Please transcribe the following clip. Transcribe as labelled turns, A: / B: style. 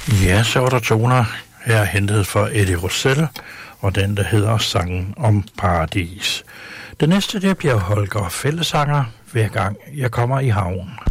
A: Ja, så var der toner her hentet fra Eddie Rosell, og den, der hedder Sangen om Paradis. Det næste, det bliver Holger Fællesanger, hver gang jeg kommer i havn.